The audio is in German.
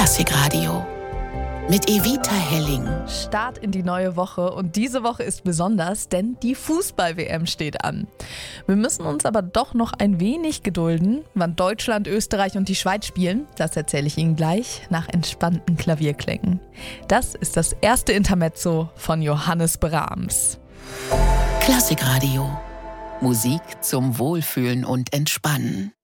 Klassikradio mit Evita Helling. Start in die neue Woche und diese Woche ist besonders, denn die Fußball-WM steht an. Wir müssen uns aber doch noch ein wenig gedulden. Wann Deutschland, Österreich und die Schweiz spielen, das erzähle ich Ihnen gleich nach entspannten Klavierklängen. Das ist das erste Intermezzo von Johannes Brahms. Klassikradio. Musik zum Wohlfühlen und Entspannen.